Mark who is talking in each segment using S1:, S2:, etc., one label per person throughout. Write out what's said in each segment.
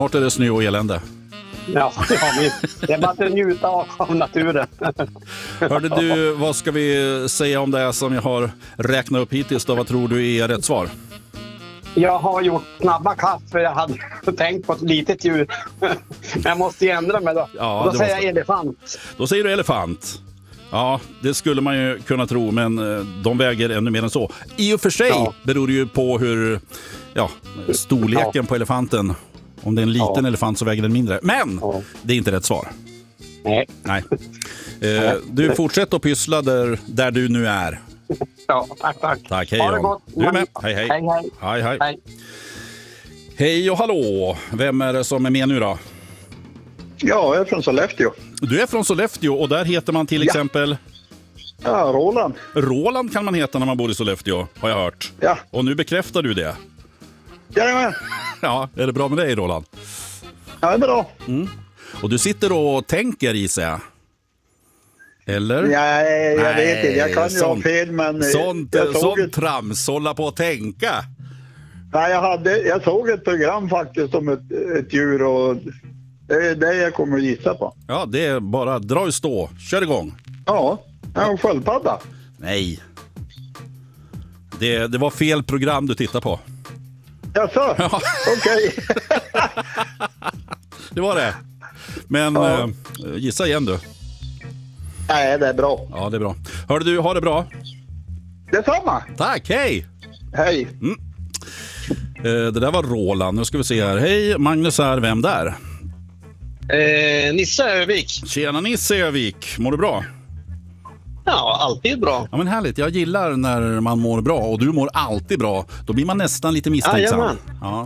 S1: Snart är det snö och elände.
S2: Ja, det är bara att njuta av naturen.
S1: Hörde du, vad ska vi säga om det som jag har räknat upp hittills då? Vad tror du är rätt svar?
S2: Jag har gjort snabba kaffe. Jag hade tänkt på ett litet djur. Men jag måste ju ändra mig då.
S1: Ja,
S2: då säger jag elefant.
S1: Då säger du elefant. Ja, det skulle man ju kunna tro, men de väger ännu mer än så. I och för sig beror det ju på hur storleken på elefanten. Om det är en liten elefant så väger den mindre. Men det är inte rätt svar. Nej. Du fortsätter att pyssla där du nu är.
S2: Ja, tack.
S1: Tack, hej
S2: Ha det
S1: Jan.
S2: gott.
S1: Du är med. Hej. Hej och hallå. Vem är det som är med nu då?
S3: Ja, jag är från Sollefteå.
S1: Du är från Sollefteå och där heter man till exempel...
S3: Ja, Roland.
S1: Roland kan man heta när man bor i Sollefteå, har jag hört.
S3: Ja.
S1: Och nu bekräftar du det.
S3: Jajamän.
S1: Ja, är det bra med dig, Roland?
S3: Ja, det är bra.
S1: Och du sitter och tänker i sig. Eller?
S3: Nej, jag vet inte. Jag kan ju ha fel, men...
S1: Sånt trams, hålla på att tänka.
S3: Nej, jag såg ett program faktiskt om ett djur och det är det jag kommer att gissa på.
S1: Ja, det är bara dra i stå. Kör igång.
S3: Ja, en sköldpadda.
S1: Nej. Det var fel program du tittar på.
S3: Jaså? Ja. Okej.
S1: Det var det. Men gissa igen du.
S3: Nej, det är bra.
S1: Ja, det är bra. Hörde du, ha det bra.
S3: Detsamma.
S1: Tack, hej.
S3: Hej.
S1: Det där var Roland. Nu ska vi se här. Hej, Magnus här. Vem där?
S2: Nisse Övik.
S1: Tjena Nisse Övik. Mår du bra?
S2: Ja, alltid bra.
S1: Ja, men härligt. Jag gillar när man mår bra och du mår alltid bra. Då blir man nästan lite misstänksam.
S2: Ja.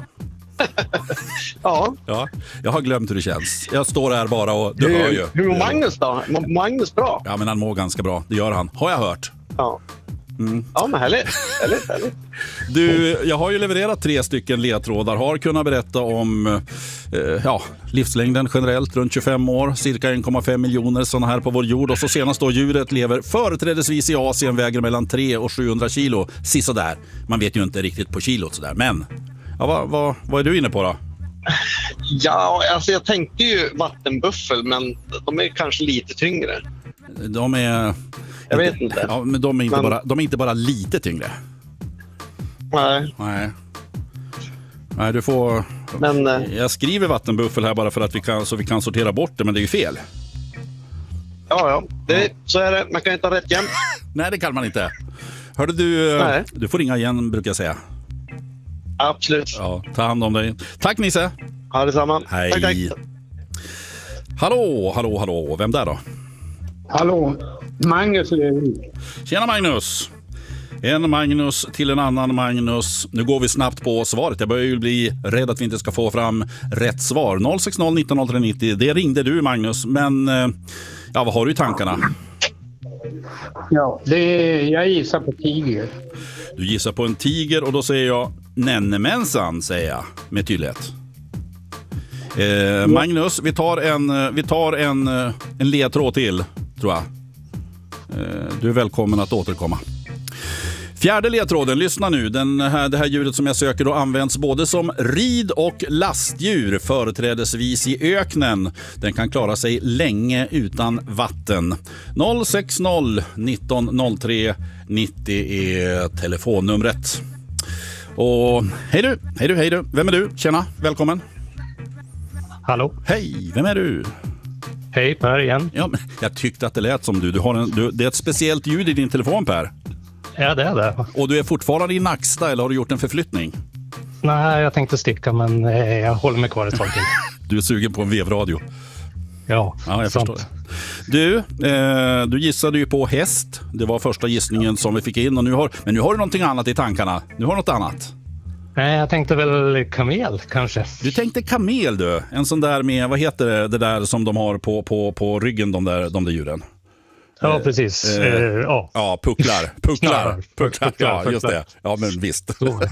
S1: Ja, jag har glömt hur det känns. Jag står här bara och du hör ju.
S2: Hur mår Magnus då? Mår Magnus bra?
S1: Ja, men han mår ganska bra. Det gör han. Har jag hört.
S2: Ja. Ja, men härligt.
S1: Du, jag har ju levererat 3 stycken ledtrådar. Har kunnat berätta om livslängden generellt runt 25 år. Cirka 1,5 miljoner sådana här på vår jord. Och så senast då djuret lever företrädesvis i Asien, väger mellan 300 och 700 kilo. Sisådär. Man vet ju inte riktigt på kilot sådär. Men vad är du inne på då?
S2: Ja, alltså jag tänkte ju vattenbuffel, men de är kanske lite tyngre.
S1: De är...
S2: Jag vet inte.
S1: Ja, men de är inte bara lite tyngre. Nej, du får... Men, jag skriver vattenbuffel här bara för att vi kan sortera bort det, men det är ju fel.
S2: Ja. Så är det. Man kan inte ha rätt jämt.
S1: Nej, det kan man inte. Hörde du får ringa igen, brukar jag säga.
S2: Absolut.
S1: Ja, ta hand om dig. Tack Nisse.
S2: Ha detsamma.
S1: Hej.
S2: Tack.
S1: Hallå. Vem där då?
S4: Hallå, Magnus.
S1: Tjena Magnus. En Magnus till en annan Magnus. Nu går vi snabbt på svaret. Jag börjar ju bli rädd att vi inte ska få fram rätt svar. 060 19 390. Det ringde du Magnus. Men vad har du i tankarna?
S4: Ja, jag gissar på tiger.
S1: Du gissar på en tiger och då säger jag nännemensan, säger jag med tydlighet. Magnus, vi tar en ledtråd till, tror jag. Du är välkommen att återkomma. Fjärde ledtråden, lyssna nu. Det här djuret som jag söker då används både som rid- och lastdjur, företrädesvis i öknen. Den kan klara sig länge utan vatten. 060 19 03 90 är telefonnumret. Och hej du. Vem är du? Tjena, välkommen.
S5: Hallå.
S1: Hej, vem är du?
S5: Hej, Per igen.
S1: Ja, men jag tyckte att det lät som du. Det är ett speciellt ljud i din telefon, Per.
S5: Ja, det är det.
S1: Och du är fortfarande i Nacksta, eller har du gjort en förflyttning?
S5: Nej, jag tänkte sticka, men jag håller mig kvar ett tag till.
S1: Du är sugen på en vevradio.
S5: Ja,
S1: jag förstår det. Du gissade ju på häst. Det var första gissningen som vi fick in. Och nu har du någonting annat i tankarna. Nu har något annat.
S5: Nej, jag tänkte väl kamel, kanske. Du
S1: tänkte kamel, du. En sån där med, vad heter det där som de har på ryggen, de där djuren?
S5: Ja, precis.
S1: Ja, pucklar. Ja, just det. Ja, men visst.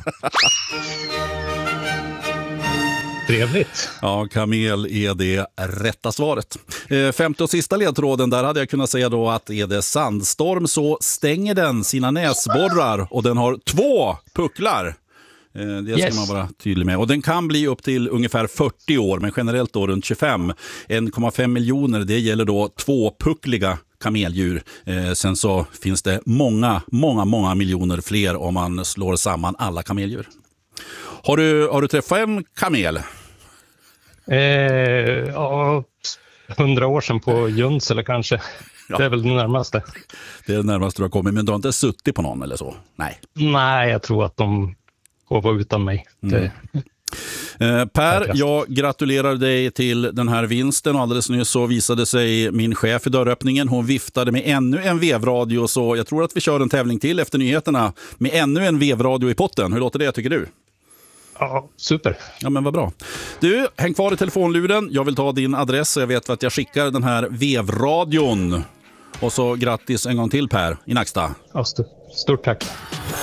S5: Trevligt.
S1: Ja, kamel är det rätta svaret. Femte och sista ledtråden, där hade jag kunnat säga då att är det sandstorm så stänger den sina näsborrar och den har 2 pucklar. Det ska man vara tydlig med. Och den kan bli upp till ungefär 40 år, men generellt då runt 25. 1,5 miljoner, det gäller då tvåpuckliga kameldjur. Sen så finns det många miljoner fler om man slår samman alla kameldjur. Har du träffat en kamel?
S5: Ja, 100 år sedan på Junsele kanske. Ja. Det är väl det närmaste.
S1: Det är det närmaste du har kommit, men du har inte suttit på någon eller så?
S5: Nej, jag tror att de går utan mig.
S1: Per, jag gratulerar dig till den här vinsten. Alldeles nyss så visade sig min chef i dörröppningen. Hon viftade med ännu en vevradio, så jag tror att vi kör en tävling till efter nyheterna med ännu en vevradio i potten. Hur låter det, tycker du?
S5: Ja, super.
S1: Ja, men vad bra. Du, häng kvar i telefonluren. Jag vill ta din adress så jag vet att jag skickar den här vevradion. Och så grattis en gång till, Per, i Nacksta.
S5: Ja, stort tack.